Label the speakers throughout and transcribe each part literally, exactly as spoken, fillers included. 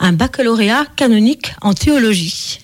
Speaker 1: un baccalauréat canonique en théologie.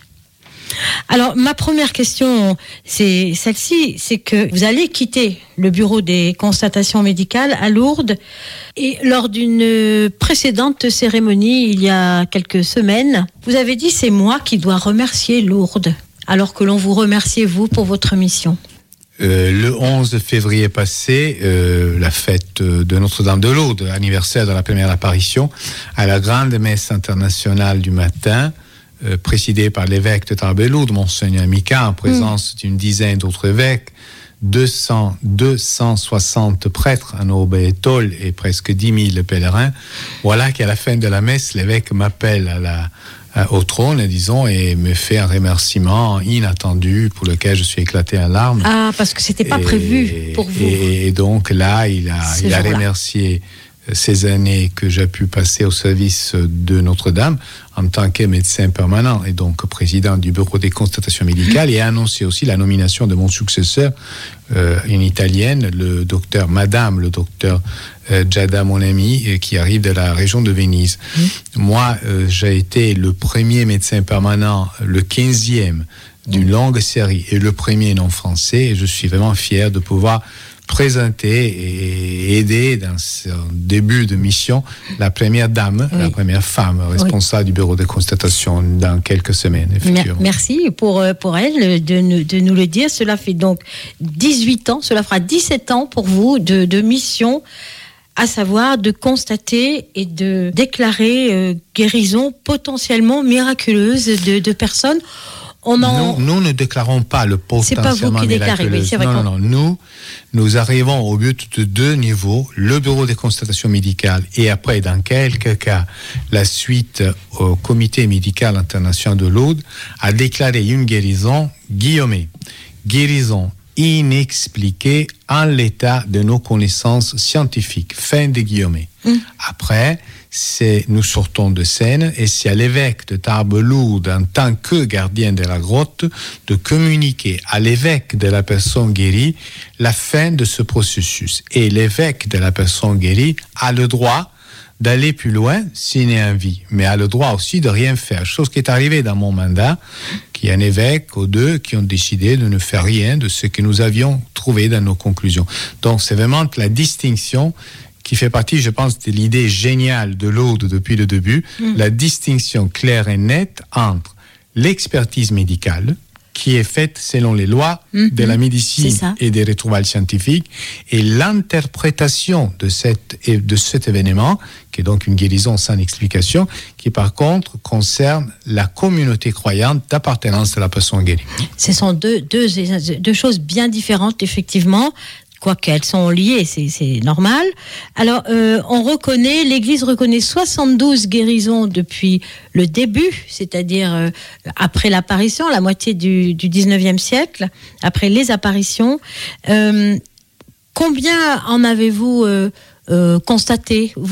Speaker 1: Alors, ma première question, c'est celle-ci, c'est que vous allez quitter le bureau des constatations médicales à Lourdes et lors d'une précédente cérémonie, il y a quelques semaines, vous avez dit « c'est moi qui dois remercier Lourdes », alors que l'on vous remerciait, vous, pour votre mission.
Speaker 2: Euh, le onze février passé, euh, la fête de Notre-Dame de Lourdes, anniversaire de la première apparition, à la grande messe internationale du matin, Euh, présidé par l'évêque de Tarbes-Lourdes, Monseigneur Mika, en présence mmh. d'une dizaine d'autres évêques, deux cents, deux cent soixante prêtres en orbe et tôle et presque dix mille pèlerins. Voilà qu'à la fin de la messe, l'évêque m'appelle à la, à, au trône, disons, et me fait un remerciement inattendu pour lequel je suis éclaté en larmes.
Speaker 1: Ah, parce que c'était pas et, prévu pour vous.
Speaker 2: Et, et donc là, il a, il a remercié ces années que j'ai pu passer au service de Notre-Dame en tant que médecin permanent et donc président du bureau des constatations médicales et a annoncé aussi la nomination de mon successeur, euh, une italienne, le docteur, madame le docteur euh, Giada Monami, euh, qui arrive de la région de Venise. Mmh. Moi, euh, j'ai été le premier médecin permanent, le quinzième d'une mmh. longue série et le premier non français et je suis vraiment fier de pouvoir présenter et aider dans ce début de mission la première dame, oui. la première femme responsable oui. du bureau de constatation dans quelques semaines. Effectivement.
Speaker 1: Merci pour, pour elle de, de nous le dire. Cela fait donc dix-huit ans, cela fera dix-sept ans pour vous de, de mission, à savoir de constater et de déclarer euh, guérison potentiellement miraculeuse de, de personnes. On en...
Speaker 2: nous, nous ne déclarons pas le potentiellement
Speaker 1: c'est pas vous qui déclarez, oui, c'est vrai.
Speaker 2: Non, non, non. Nous, nous arrivons au but de deux niveaux, le bureau des constatations médicales et après, dans quelques cas, la suite au comité médical international de Lourdes, à déclarer une guérison guillemets. Guérison inexpliquée en l'état de nos connaissances scientifiques. Fin de guillemets. Mmh. Après, c'est, nous sortons de scène et c'est à l'évêque de Tarbes-Lourdes, en tant que gardien de la grotte, de communiquer à l'évêque de la personne guérie la fin de ce processus. Et l'évêque de la personne guérie a le droit d'aller plus loin s'il est en vie, mais a le droit aussi de rien faire. Chose qui est arrivée dans mon mandat, qu'il y a un évêque ou deux qui ont décidé de ne faire rien de ce que nous avions trouvé dans nos conclusions. Donc c'est vraiment la distinction qui fait partie, je pense, de l'idée géniale de Lourdes depuis le début, mmh. la distinction claire et nette entre l'expertise médicale, qui est faite selon les lois mmh. de la médecine et des retrouvailles scientifiques, et l'interprétation de, cette, de cet événement, qui est donc une guérison sans explication, qui par contre concerne la communauté croyante d'appartenance de la personne guérie.
Speaker 1: Ce sont deux, deux, deux choses bien différentes, effectivement. Quoiqu'elles sont liées, c'est, c'est normal. Alors, euh, on reconnaît, l'Église reconnaît soixante-douze guérisons depuis le début, c'est-à-dire euh, après l'apparition, la moitié du, du dix-neuvième siècle, après les apparitions. Euh, combien en avez-vous euh, euh, constaté, vous ?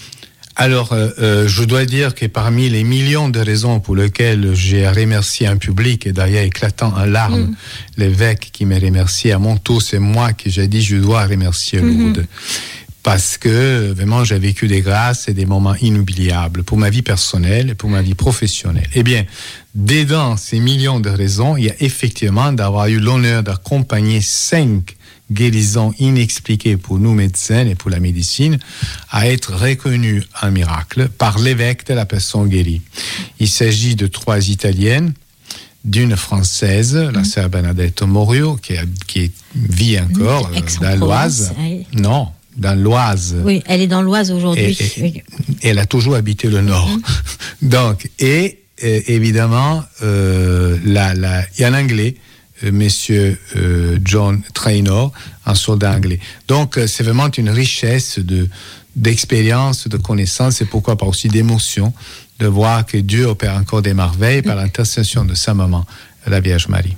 Speaker 2: Alors, euh, euh, je dois dire que parmi les millions de raisons pour lesquelles j'ai remercié un public, et d'ailleurs éclatant en larmes, mmh. l'évêque qui m'a remercié à mon tour, c'est moi qui j'ai dit je dois remercier Lourdes. Mmh. Parce que vraiment j'ai vécu des grâces et des moments inoubliables pour ma vie personnelle et pour ma vie professionnelle. Eh bien, dedans ces millions de raisons, il y a effectivement d'avoir eu l'honneur d'accompagner cinq guérison inexpliquée pour nous médecins et pour la médecine, à être reconnue un miracle par l'évêque de la personne guérie. Il s'agit de trois Italiennes, d'une Française, mmh. la sœur Bernadette Morio, qui, a, qui vit encore mmh, dans l'Oise. Oui. Non, dans l'Oise.
Speaker 1: Oui, elle est dans l'Oise aujourd'hui.
Speaker 2: Et, et, elle a toujours habité le Nord. Mmh. Donc, et, et évidemment, euh, la, la, il y a un Anglais, Monsieur euh, John Traynor, un soldat anglais. Donc, euh, c'est vraiment une richesse de, d'expérience, de connaissances et pourquoi pas aussi d'émotion de voir que Dieu opère encore des merveilles par l'intercession de sa maman, la Vierge Marie.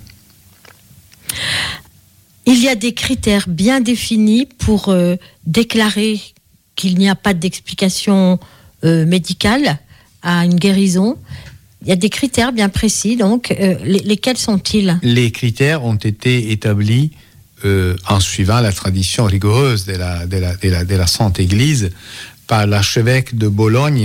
Speaker 1: Il y a des critères bien définis pour euh, déclarer qu'il n'y a pas d'explication euh, médicale à une guérison. Il y a des critères bien précis, donc euh, les, lesquels sont-ils ?
Speaker 2: Les critères ont été établis euh, en suivant la tradition rigoureuse de la, de la, de la, de la Sainte Église par l'archevêque de Bologne,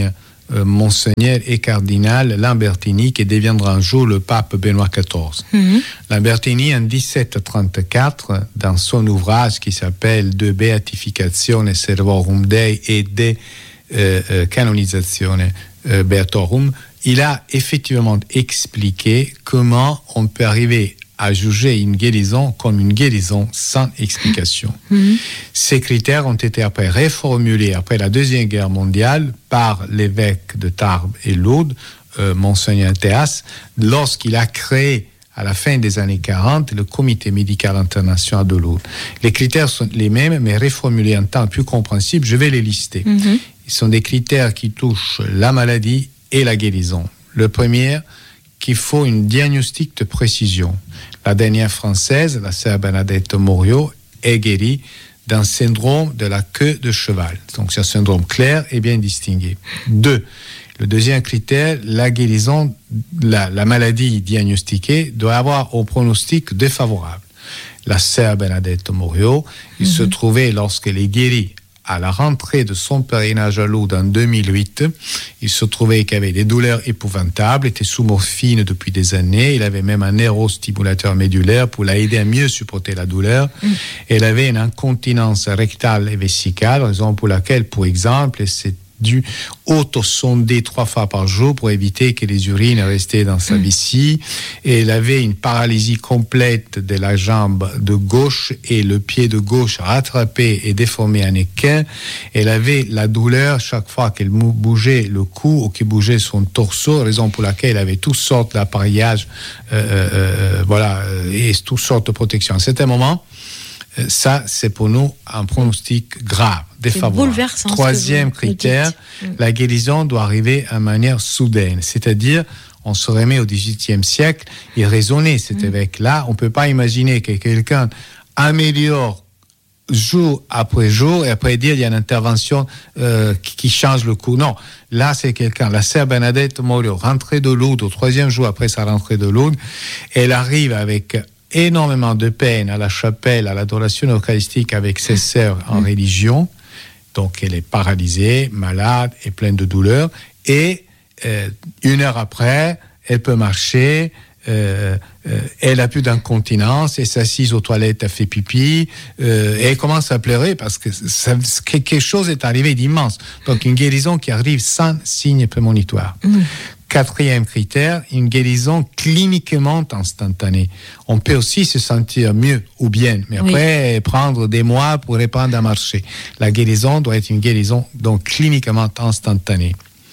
Speaker 2: euh, Monseigneur et cardinal Lambertini, qui deviendra un jour le pape Benoît quatorze. Mm-hmm. Lambertini, en dix-sept trente-quatre, dans son ouvrage qui s'appelle De Beatificatione Servorum Dei et de euh, euh, Canonizzatione euh, Beatorum, il a effectivement expliqué comment on peut arriver à juger une guérison comme une guérison sans explication. Mmh. Ces critères ont été après reformulés après la Deuxième Guerre mondiale par l'évêque de Tarbes et Lourdes, euh, Monseigneur Théas, lorsqu'il a créé à la fin des années quarante le Comité médical international de Lourdes. Les critères sont les mêmes, mais reformulés en temps plus compréhensible. Je vais les lister. Mmh. Ils sont des critères qui touchent la maladie et la guérison. Le premier, qu'il faut une diagnostic de précision. La dernière française, la sœur Bernadette Morio, est guérie d'un syndrome de la queue de cheval. Donc c'est un syndrome clair et bien distingué. Deux, le deuxième critère, la guérison, la, la maladie diagnostiquée doit avoir un pronostic défavorable. La sœur Bernadette Morio, il mm-hmm. se trouvait lorsqu'elle est guérie à la rentrée de son pèlerinage à Lourdes en deux mille huit, il se trouvait qu'il avait des douleurs épouvantables, était sous morphine depuis des années, il avait même un neurostimulateur médulaire pour l'aider à mieux supporter la douleur. Mm. Elle avait une incontinence rectale et vésicale, raison pour laquelle, pour exemple, c'est dû auto-sonder trois fois par jour pour éviter que les urines restaient dans sa vessie. Et elle avait une paralysie complète de la jambe de gauche et le pied de gauche rattrapé et déformé en équin. Elle avait la douleur chaque fois qu'elle bougeait le cou ou qu'elle bougeait son torse, raison pour laquelle elle avait toutes sortes d'appareillages euh, euh, voilà, et toutes sortes de protections. À certain moment, ça, c'est pour nous un pronostic grave, défavorable. Troisième critère, la guérison doit arriver de manière soudaine. C'est-à-dire, on se remet au dix-huitième siècle et raisonner cet mmh. évêque-là. On ne peut pas imaginer que quelqu'un améliore jour après jour et après dire il y a une intervention euh, qui, qui change le cours. Non, là, c'est quelqu'un, la sœur Bernadette Morio, rentrée de Lourdes, au troisième jour après sa rentrée de Lourdes, elle arrive avec énormément de peine à la chapelle, à l'adoration eucharistique avec ses sœurs en religion. Donc, elle est paralysée, malade et pleine de douleurs. Et euh, une heure après, elle peut marcher, euh, euh, elle a plus d'incontinence, elle s'assise aux toilettes, elle fait pipi, euh, et elle commence à pleurer parce que ça, quelque chose est arrivé d'immense. Donc, une guérison qui arrive sans signe prémonitoire. Mmh. Quatrième critère, une guérison cliniquement instantanée. On peut aussi se sentir mieux ou bien, mais après oui. prendre des mois pour reprendre à marcher. La guérison doit être une guérison donc cliniquement instantanée.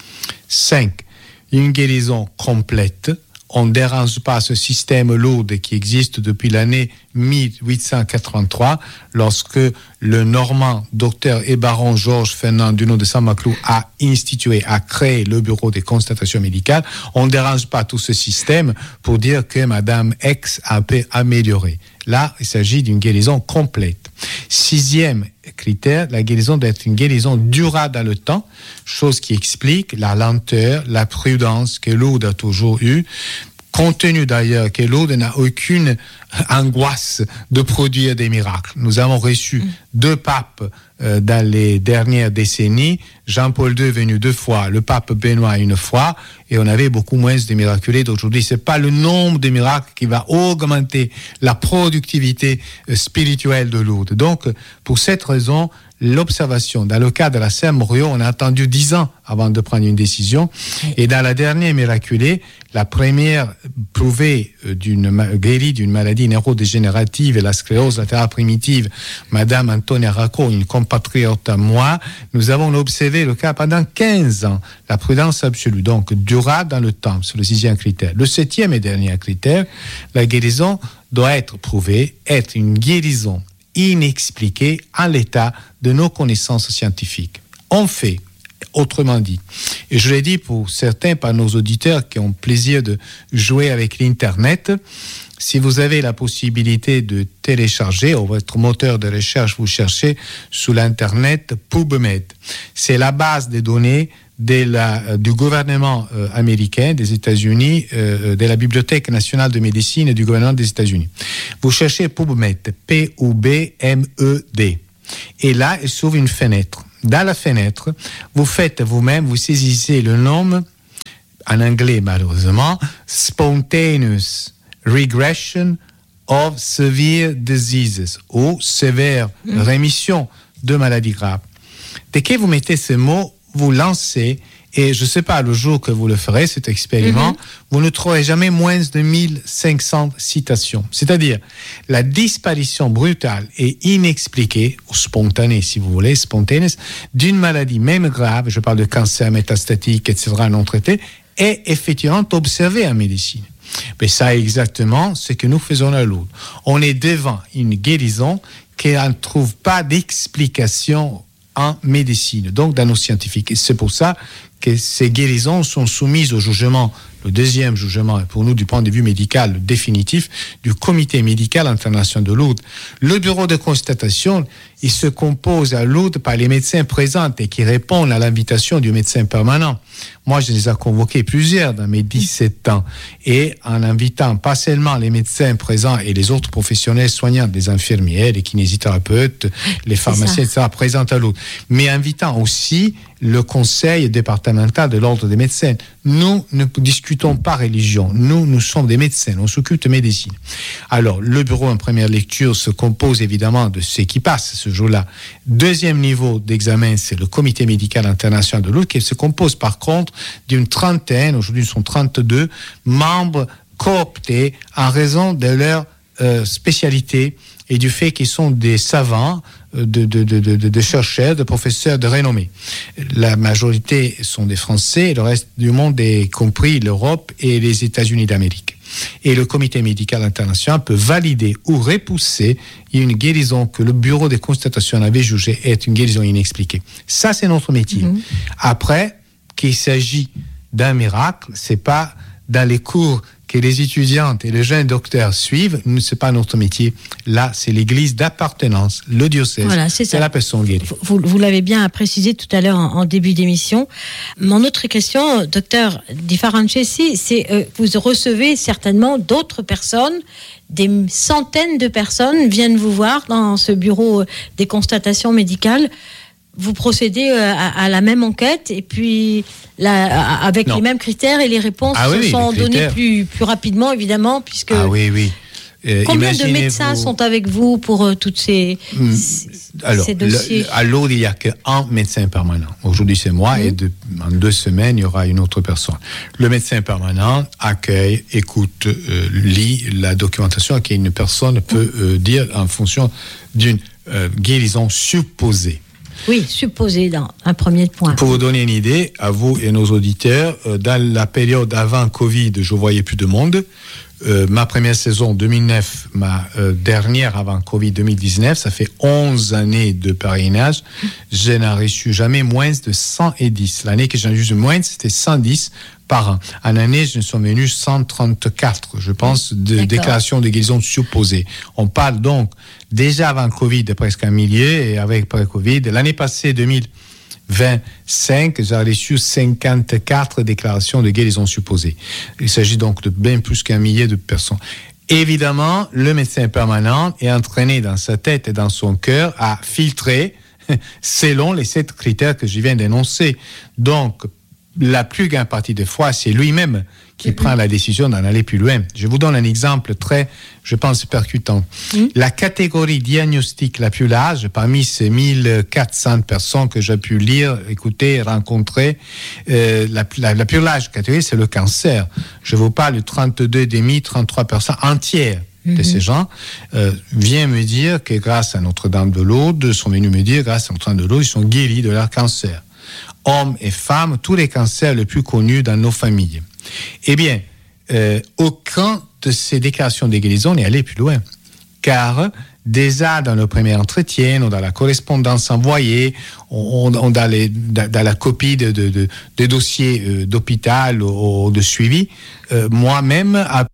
Speaker 2: Cinq, une guérison complète. On ne dérange pas ce système lourd qui existe depuis l'année dix-huit cent quatre-vingt-trois, lorsque le Normand, docteur et baron Georges Fernand Dunod de Saint-Maclou a institué, a créé le bureau des constatations médicales. On ne dérange pas tout ce système pour dire que Madame X a un peu amélioré. Là, il s'agit d'une guérison complète. Sixième critère, la guérison doit être une guérison durable dans le temps, chose qui explique la lenteur, la prudence que Lourdes a toujours eue, compte tenu d'ailleurs que Lourdes n'a aucune angoisse de produire des miracles. Nous avons reçu mmh. deux papes euh, dans les dernières décennies. Jean-Paul deux est venu deux fois, le pape Benoît une fois, et on avait beaucoup moins de miraculés d'aujourd'hui. C'est pas le nombre de miracles qui va augmenter la productivité euh, spirituelle de Lourdes. Donc, pour cette raison, l'observation, dans le cas de la sœur Morio, on a attendu dix ans avant de prendre une décision. Et dans la dernière miraculée, la première prouvée d'une guérie d'une maladie neurodégénérative et la sclérose latérale primitive, Madame Antonia Racco, une compatriote à moi, nous avons observé le cas pendant quinze ans. La prudence absolue, donc durable dans le temps, c'est le sixième critère. Le septième et dernier critère, la guérison doit être prouvée, être une guérison inexpliquée à l'état de nos connaissances scientifiques. On fait, autrement dit, et je l'ai dit pour certains, par nos auditeurs qui ont plaisir de jouer avec l'Internet, si vous avez la possibilité de télécharger, ou votre moteur de recherche, vous cherchez sur l'Internet PubMed. C'est la base des données de la, du gouvernement euh, américain, des États-Unis, euh, de la Bibliothèque nationale de médecine du gouvernement des États-Unis. Vous cherchez PubMed, P U B M E D. Et là, il s'ouvre une fenêtre. dans la fenêtre, vous faites vous-même, vous saisissez le nom, en anglais malheureusement, Spontaneous Regression of Severe Diseases, ou sévère mmh. rémission de maladies graves. Dès que vous mettez ce mot, vous lancez, et je ne sais pas, le jour que vous le ferez, cet expériment, mmh. vous ne trouverez jamais moins de mille cinq cents citations. C'est-à-dire la disparition brutale et inexpliquée, ou spontanée si vous voulez, spontanée, d'une maladie même grave, je parle de cancer métastatique, et cetera, non traité, est effectivement observée en médecine. Mais ça est exactement ce que nous faisons à Lourdes. On est devant une guérison qui ne trouve pas d'explication en médecine, donc dans nos scientifiques. Et c'est pour ça que ces guérisons sont soumises au jugement, le deuxième jugement, pour nous du point de vue médical définitif, du Comité médical international de Lourdes. Le bureau de constatation, il se compose à Lourdes par les médecins présents et qui répondent à l'invitation du médecin permanent. Moi, je les ai convoqués plusieurs dans mes dix-sept ans, et en invitant pas seulement les médecins présents et les autres professionnels soignants, les infirmières, les kinésithérapeutes, les pharmaciens, et cetera, présents à Lourdes, mais invitant aussi le conseil départemental de l'ordre des médecins. Nous ne discutons pas religion, nous, nous sommes des médecins, on s'occupe de médecine. Alors, le bureau en première lecture se compose évidemment de ceux qui passent ce jour-là. Deuxième niveau d'examen, c'est le Comité médical international de Lourdes, qui se compose par contre d'une trentaine, aujourd'hui ils sont trente-deux, membres cooptés en raison de leur euh, spécialité et du fait qu'ils sont des savants, de, de, de, de, de chercheurs, de professeurs de renommée. La majorité sont des Français, et le reste du monde, y compris l'Europe et les États-Unis d'Amérique. Et le Comité médical international peut valider ou repousser une guérison que le bureau de constatation avait jugée être une guérison inexpliquée. Ça, c'est notre métier. Mmh. Après, qu'il s'agit d'un miracle, c'est pas dans les cours que les étudiantes et les jeunes docteurs suivent, c'est pas notre métier. Là, c'est l'église d'appartenance, le diocèse. Voilà, c'est, c'est la personne guérie.
Speaker 1: Vous, vous l'avez bien précisé tout à l'heure en, en début d'émission. Mon autre question, docteur Di Franceschi, c'est euh, vous recevez certainement d'autres personnes, des centaines de personnes viennent vous voir dans ce bureau des constatations médicales. Vous procédez à, à la même enquête et puis la, avec non. les mêmes critères et les réponses ah, oui, sont oui, données plus, plus rapidement, évidemment, puisque...
Speaker 2: Ah oui, oui.
Speaker 1: Euh, Combien de médecins vous... sont avec vous pour euh, toutes ces, mmh. ces,
Speaker 2: Alors,
Speaker 1: ces dossiers
Speaker 2: le, À Lourdes, il n'y a qu'un médecin permanent. Aujourd'hui, c'est moi, mmh. et de, en deux semaines, il y aura une autre personne. Le médecin permanent accueille, écoute, euh, lit la documentation qu'une personne peut euh, dire en fonction d'une euh, guérison supposée.
Speaker 1: Oui, supposé dans un premier point.
Speaker 2: Pour vous donner une idée, à vous et nos auditeurs, euh, dans la période avant Covid, je voyais plus de monde. Euh, ma première saison deux mille neuf, ma euh, dernière avant Covid deux mille dix-neuf, ça fait onze années de pèlerinage. Je n'ai reçu jamais moins de cent dix. L'année que j'en ai eu moins, c'était cent dix par an. En année, je suis venu cent trente-quatre, je pense, de D'accord. déclarations de guérison supposées. On parle donc déjà avant Covid de presque un millier et avec pré-Covid. L'année passée, deux mille vingt-cinq, j'ai reçu cinquante-quatre déclarations de guérison supposées. Il s'agit donc de bien plus qu'un millier de personnes. Évidemment, le médecin permanent est entraîné dans sa tête et dans son cœur à filtrer selon les sept critères que je viens d'énoncer. Donc, la plus grande partie des fois, c'est lui-même qui mm-hmm. prend la décision d'en aller plus loin. Je vous donne un exemple très, je pense, percutant. Mm-hmm. La catégorie diagnostique la plus large, parmi ces mille quatre cents personnes que j'ai pu lire, écouter, rencontrer, euh, la, la, la plus large catégorie, c'est le cancer. Je vous parle de trente-deux virgule cinq, trente-trois personnes entières de ces gens, euh, vient me dire que grâce à Notre-Dame de Lourdes, sont venus me dire, grâce à Notre-Dame de Lourdes, ils sont guéris de leur cancer. Hommes et femmes, tous les cancers les plus connus dans nos familles. Eh bien, euh, aucun de ces déclarations de guérison n'est allé plus loin. Car déjà dans le premier entretien, ou dans la correspondance envoyée, on, on, dans, les, dans, dans la copie de, de, de, de dossiers euh, d'hôpital ou, ou de suivi, euh, moi-même... À...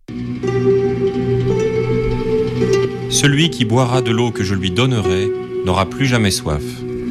Speaker 3: Celui qui boira de l'eau que je lui donnerai n'aura plus jamais soif.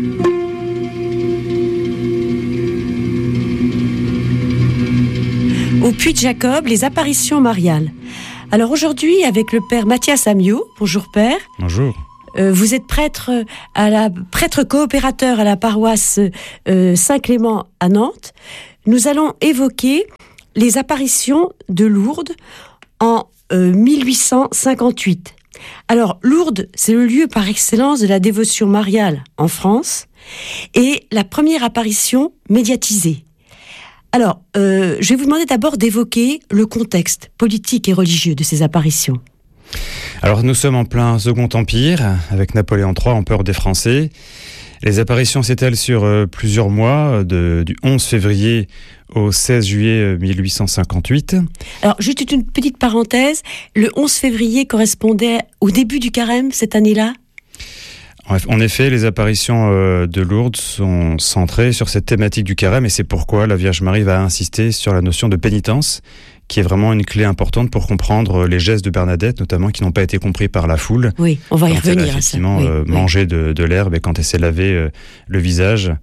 Speaker 4: Au Puy de Jacob, les apparitions mariales. Alors aujourd'hui, avec le père Mathias Amiot, bonjour père.
Speaker 5: Bonjour.
Speaker 4: euh, vous êtes prêtre à la prêtre coopérateur à la paroisse euh, Saint-Clément à Nantes. Nous allons évoquer les apparitions de Lourdes en euh, mille huit cent cinquante-huit. Alors, Lourdes, c'est le lieu par excellence de la dévotion mariale en France et la première apparition médiatisée. Alors, euh, je vais vous demander d'abord d'évoquer le contexte politique et religieux de ces apparitions.
Speaker 5: Alors, nous sommes en plein Second Empire, avec Napoléon trois, empereur des Français. Les apparitions s'étalent sur euh, plusieurs mois, de, du onze février au seize juillet mille huit cent cinquante-huit. Alors, juste une petite parenthèse, le onze février correspondait au début du carême cette année-là ? En effet, les apparitions euh, de Lourdes sont centrées sur cette thématique du carême et c'est pourquoi la Vierge Marie va insister sur la notion de pénitence, qui est vraiment une clé importante pour comprendre les gestes de Bernadette, notamment qui n'ont pas été compris par la foule. Oui, on va y revenir. Elle a effectivement à ça. Oui, euh, oui. mangé de, de l'herbe et quand elle s'est lavé euh, le visage.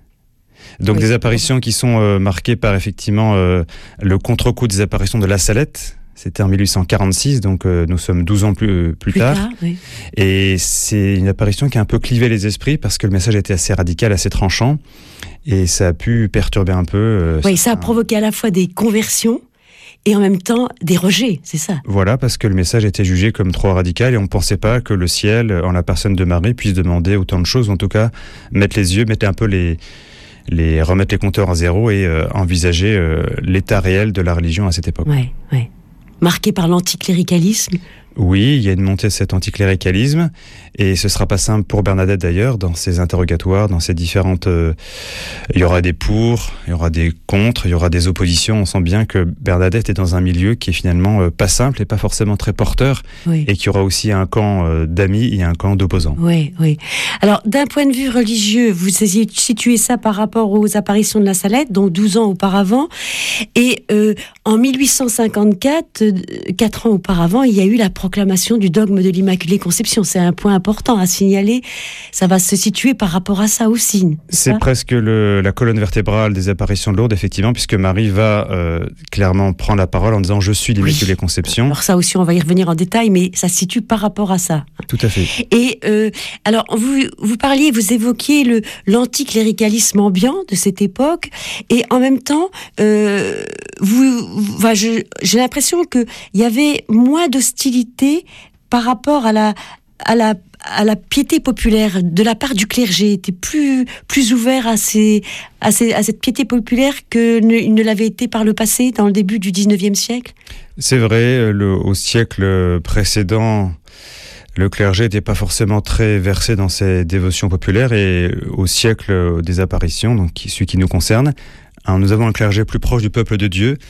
Speaker 5: Donc oui, des apparitions qui sont euh, marquées par effectivement euh, le contre-coup des apparitions de La Salette. C'était en mille huit cent quarante-six, donc euh, nous sommes douze ans plus, euh, plus, plus tard. tard oui. Et c'est une apparition qui a un peu clivé les esprits parce que le message était assez radical, assez tranchant. Et ça a pu perturber un peu. Euh, oui, ça a provoqué à la fois des conversions et en même temps des rejets, c'est ça. Voilà, parce que le message était jugé comme trop radical et on ne pensait pas que le ciel, en la personne de Marie, puisse demander autant de choses, ou en tout cas mettre les yeux, mettre un peu les... les remettre les compteurs à zéro et euh, envisager euh, l'état réel de la religion à cette époque. Oui, oui. Marqué par l'anticléricalisme. Oui, il y a une montée de cet anticléricalisme et ce sera pas simple pour Bernadette d'ailleurs dans ses interrogatoires, dans ses différentes... Euh, il y aura des pour, il y aura des contre, il y aura des oppositions. On sent bien que Bernadette est dans un milieu qui est finalement euh, pas simple et pas forcément très porteur oui. et qui aura aussi un camp euh, d'amis et un camp d'opposants. Oui, oui. Alors d'un point de vue religieux, vous situez ça par rapport aux apparitions de La Salette, donc douze ans auparavant. Et euh, en mille huit cent cinquante-quatre, euh, quatre ans auparavant, il y a eu la proclamation du dogme de l'Immaculée Conception. C'est un point important à signaler. Ça va se situer par rapport à ça aussi. C'est ça presque le, la colonne vertébrale des apparitions de Lourdes, effectivement, puisque Marie va euh, clairement prendre la parole en disant « Je suis l'Immaculée oui. Conception ». Alors ça aussi, on va y revenir en détail, mais ça se situe par rapport à ça. Tout à fait. Et euh, alors, vous, vous parliez, vous évoquiez le, l'anticléricalisme ambiant de cette époque, et en même temps, euh, vous, vous, enfin, je, j'ai l'impression qu'il y avait moins d'hostilité par rapport à la, à la, à la piété populaire de la part du clergé, était plus, plus ouvert à, ces, à, ces, à cette piété populaire qu'il ne, ne l'avait été par le passé, dans le début du dix-neuvième siècle. C'est vrai, le, au siècle précédent, le clergé n'était pas forcément très versé dans ses dévotions populaires et au siècle des apparitions, donc celui qui nous concerne, hein, nous avons un clergé plus proche du peuple de Dieu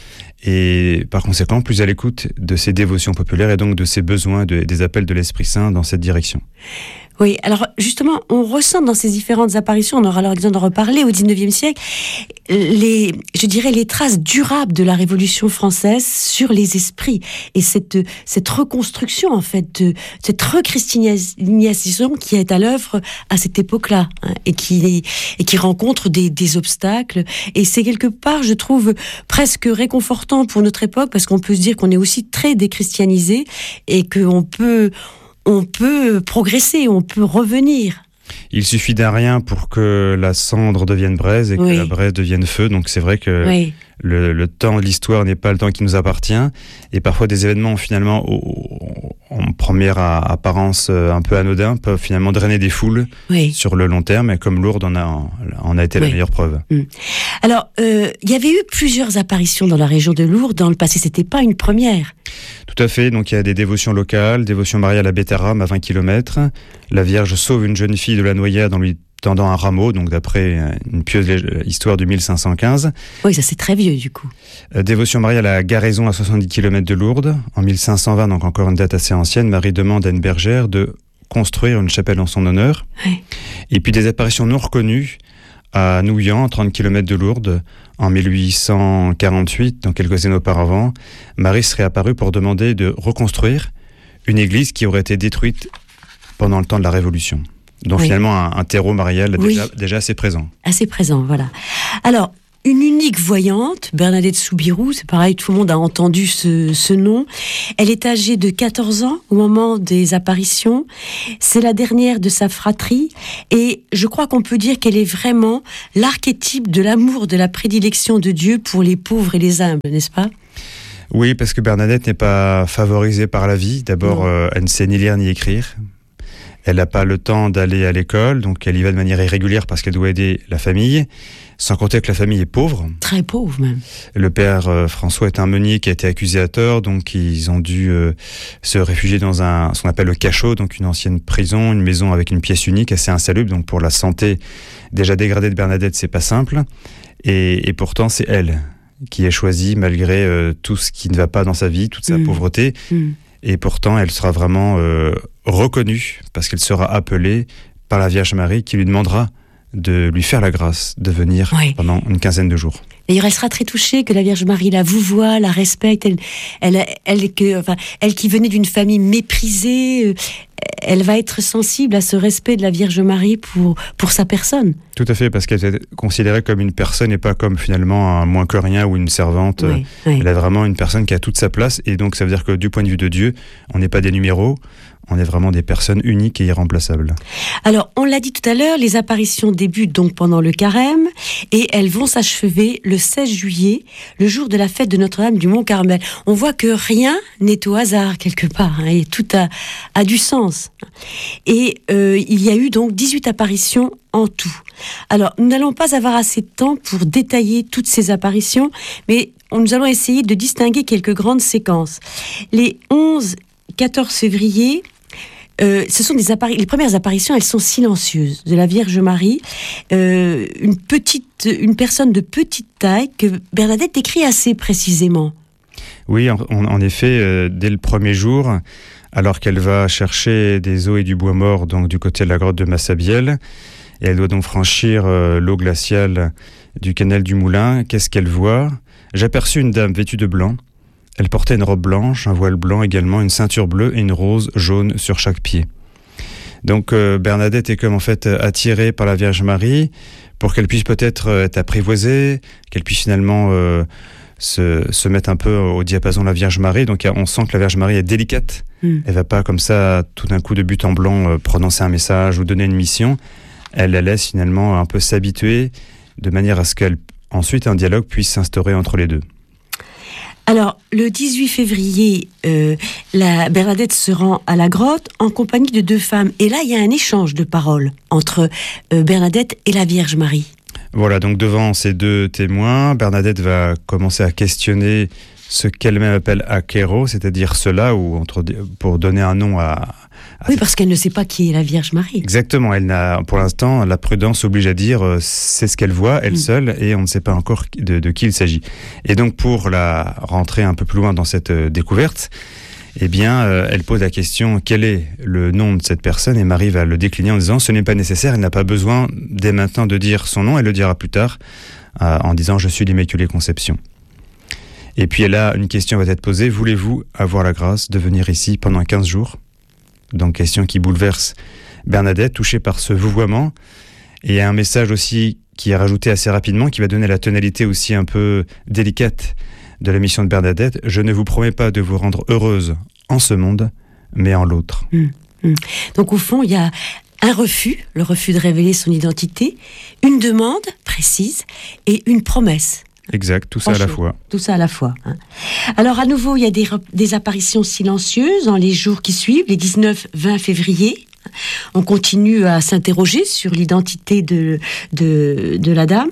Speaker 5: et par conséquent plus à l'écoute de ses dévotions populaires et donc de ses besoins, de, des appels de l'Esprit Saint dans cette direction. Oui, alors justement, on ressent dans ces différentes apparitions, on aura l'occasion d'en reparler au dix-neuvième siècle, les, je dirais les traces durables de la Révolution française sur les esprits et cette, cette reconstruction en fait, de, cette rechristianisation qui est à l'œuvre à cette époque-là hein, et, qui, et qui rencontre des, des obstacles. Et c'est quelque part, je trouve, presque réconfortant pour notre époque parce qu'on peut se dire qu'on est aussi très déchristianisé et qu'on peut... on peut progresser, on peut revenir. Il suffit d'un rien pour que la cendre devienne braise et que oui. la braise devienne feu. Donc c'est vrai que oui. le, le temps de l'histoire n'est pas le temps qui nous appartient. Et parfois des événements finalement au, en première apparence un peu anodins peuvent finalement drainer des foules oui. sur le long terme. Et comme Lourdes en a, en a été oui. la meilleure preuve. Mmh. Alors, euh, il y avait eu plusieurs apparitions dans la région de Lourdes dans le passé. C'était pas une première. Tout à fait, donc il y a des dévotions locales, dévotion mariale à Bétharram à vingt kilomètres. La Vierge sauve une jeune fille de la noyade en lui tendant un rameau, donc d'après une pieuse histoire du mille cinq cent quinze. Oui, ça c'est très vieux du coup. Euh, dévotion mariale à Garaison à soixante-dix kilomètres de Lourdes. En mille cinq cent vingt, donc encore une date assez ancienne, Marie demande à une bergère de construire une chapelle en son honneur. Oui. Et puis des apparitions non reconnues à Nouillan, trente kilomètres de Lourdes, en mille huit cent quarante-huit, donc quelques années auparavant, Marie serait apparue pour demander de reconstruire une église qui aurait été détruite pendant le temps de la Révolution. Donc oui. finalement un, un terreau marial oui. déjà, déjà assez présent. Assez présent, voilà. Alors,
Speaker 4: une unique voyante, Bernadette Soubirous, c'est pareil, tout le monde a entendu ce, ce nom. Elle est âgée de quatorze ans au moment des apparitions. C'est la dernière de sa fratrie et je crois qu'on peut dire qu'elle est vraiment l'archétype de l'amour, de la prédilection de Dieu pour les pauvres et les humbles, n'est-ce pas ?
Speaker 5: Oui, parce que Bernadette n'est pas favorisée par la vie. D'abord, euh, elle ne sait ni lire ni écrire. Elle n'a pas le temps d'aller à l'école, donc elle y va de manière irrégulière parce qu'elle doit aider la famille. Sans compter que la famille est pauvre.
Speaker 4: Très pauvre même.
Speaker 5: Le père euh, François est un meunier qui a été accusé à tort, donc ils ont dû euh, se réfugier dans un, ce qu'on appelle le cachot, donc une ancienne prison, une maison avec une pièce unique assez insalubre. Donc pour la santé déjà dégradée de Bernadette, c'est pas simple. Et, et pourtant, c'est elle qui est choisie malgré euh, tout ce qui ne va pas dans sa vie, toute sa mmh. pauvreté. Mmh. Et pourtant, elle sera vraiment euh, reconnue parce qu'elle sera appelée par la Vierge Marie qui lui demandera de lui faire la grâce de venir oui. pendant une quinzaine de jours.
Speaker 4: D'ailleurs, elle sera très touchée que la Vierge Marie la vouvoie, la respecte. Elle, elle, elle, que, enfin, elle qui venait d'une famille méprisée, elle va être sensible à ce respect de la Vierge Marie pour, pour sa personne.
Speaker 5: Tout à fait, parce qu'elle est considérée comme une personne et pas comme finalement un moins que rien ou une servante. Oui, oui. Elle est vraiment une personne qui a toute sa place et donc ça veut dire que du point de vue de Dieu, on n'est pas des numéros. On est vraiment des personnes uniques et irremplaçables.
Speaker 4: Alors, on l'a dit tout à l'heure, les apparitions débutent donc pendant le carême et elles vont s'achever le seize juillet, le jour de la fête de Notre-Dame du Mont-Carmel. On voit que rien n'est au hasard quelque part, hein, et tout a, a du sens. Et euh, il y a eu donc dix-huit apparitions en tout. Alors, nous n'allons pas avoir assez de temps pour détailler toutes ces apparitions, mais nous allons essayer de distinguer quelques grandes séquences. Les onze quatorze février, Euh, ce sont des appari- les premières apparitions, elles sont silencieuses de la Vierge Marie, euh, une petite, une personne de petite taille que Bernadette décrit assez précisément.
Speaker 5: Oui, en, en effet, euh, dès le premier jour, alors qu'elle va chercher des os et du bois mort donc du côté de la grotte de Massabielle, et elle doit donc franchir euh, l'eau glaciale du canal du Moulin, qu'est-ce qu'elle voit ? J'aperçus une dame vêtue de blanc. Elle portait une robe blanche, un voile blanc également, une ceinture bleue et une rose jaune sur chaque pied. Donc euh, Bernadette est comme en fait attirée par la Vierge Marie pour qu'elle puisse peut-être être apprivoisée, qu'elle puisse finalement euh, se, se mettre un peu au diapason de la Vierge Marie. Donc on sent que la Vierge Marie est délicate. Mm. Elle va pas comme ça tout d'un coup de but en blanc euh, prononcer un message ou donner une mission. Elle la laisse finalement un peu s'habituer de manière à ce qu'elle ensuite un dialogue puisse s'instaurer entre les deux.
Speaker 4: Alors, le dix-huit février, euh, la Bernadette se rend à la grotte en compagnie de deux femmes. Et là, il y a un échange de paroles entre euh, Bernadette et la Vierge Marie.
Speaker 5: Voilà, donc devant ces deux témoins, Bernadette va commencer à questionner ce qu'elle-même appelle akero, c'est-à-dire cela, ou entre, pour donner un nom à... à
Speaker 4: oui, parce qu'elle ne sait pas qui est la Vierge Marie.
Speaker 5: Exactement, elle n'a, pour l'instant, la prudence oblige à dire euh, c'est ce qu'elle voit, elle mmh. seule, et on ne sait pas encore de, de qui il s'agit. Et donc, pour la rentrer un peu plus loin dans cette euh, découverte, eh bien, euh, elle pose la question, quel est le nom de cette personne ? Et Marie va le décliner en disant, ce n'est pas nécessaire, elle n'a pas besoin dès maintenant de dire son nom, elle le dira plus tard, euh, en disant, je suis l'Immaculée Conception. Et puis là, une question va être posée, voulez-vous avoir la grâce de venir ici pendant quinze jours ? Donc question qui bouleverse Bernadette, touchée par ce vouvoiement. Et il y a un message aussi qui est rajouté assez rapidement, qui va donner la tonalité aussi un peu délicate de la mission de Bernadette. Je ne vous promets pas de vous rendre heureuse en ce monde, mais en l'autre.
Speaker 4: Mmh, mmh. Donc au fond, il y a un refus, le refus de révéler son identité, une demande précise et une promesse.
Speaker 5: Exact, tout ça à la fois.
Speaker 4: Tout ça à la fois. Hein. Alors à nouveau, il y a des, des apparitions silencieuses dans les jours qui suivent, les dix-neuf vingt février. On continue à s'interroger sur l'identité de, de, de la dame.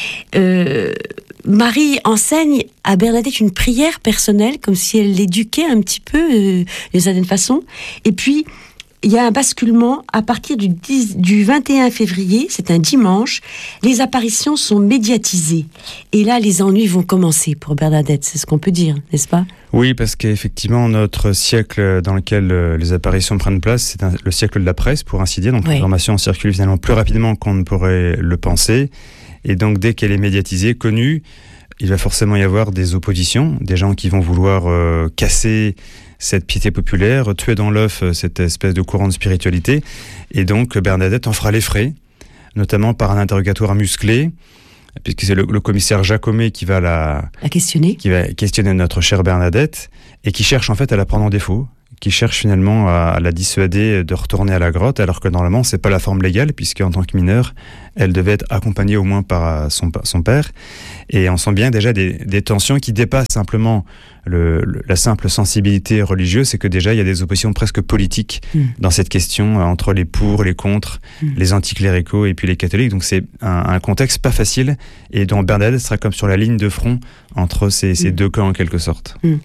Speaker 4: Euh, Marie enseigne à Bernadette une prière personnelle, comme si elle l'éduquait un petit peu, euh, d'une certaine façon. Et puis, il y a un basculement à partir du, dix, du vingt et un février, c'est un dimanche, les apparitions sont médiatisées. Et là, les ennuis vont commencer pour Bernadette, c'est ce qu'on peut dire, n'est-ce pas ?
Speaker 5: Oui, parce qu'effectivement, notre siècle dans lequel les apparitions prennent place, c'est un, le siècle de la presse, pour ainsi dire. Donc oui. L'information circule finalement plus rapidement qu'on ne pourrait le penser. Et donc, dès qu'elle est médiatisée, connue, il va forcément y avoir des oppositions, des gens qui vont vouloir euh, casser cette piété populaire, tuer dans l'œuf cette espèce de courant de spiritualité. Et donc Bernadette en fera les frais, notamment par un interrogatoire musclé, puisque c'est le, le commissaire Jacomet qui va la,
Speaker 4: la questionner,
Speaker 5: qui va questionner notre chère Bernadette, et qui cherche en fait à la prendre en défaut, qui cherche finalement à la dissuader de retourner à la grotte, alors que normalement c'est pas la forme légale, puisque en tant que mineure, elle devait être accompagnée au moins par son, son père. Et on sent bien déjà des, des tensions qui dépassent simplement le, le, la simple sensibilité religieuse, c'est que déjà il y a des oppositions presque politiques mmh. dans cette question, entre les pour, les contre, mmh. les anticléricaux et puis les catholiques. Donc c'est un, un contexte pas facile, et dont Bernadette sera comme sur la ligne de front entre ces, ces mmh. deux camps en quelque sorte.
Speaker 4: Mmh.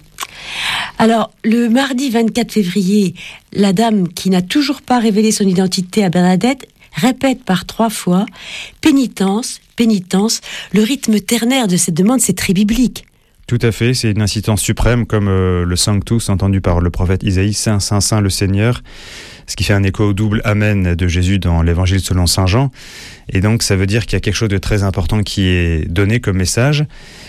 Speaker 4: Alors, le mardi vingt-quatre février, la dame qui n'a toujours pas révélé son identité à Bernadette répète par trois fois « pénitence, pénitence ». Le rythme ternaire de cette demande, c'est très biblique.
Speaker 5: Tout à fait, c'est une incitance suprême, comme euh, le Sanctus entendu par le prophète Isaïe, « Saint, Saint, Saint le Seigneur », ce qui fait un écho au double « Amen » de Jésus dans l'Évangile selon Saint Jean. Et donc, ça veut dire qu'il y a quelque chose de très important qui est donné comme message.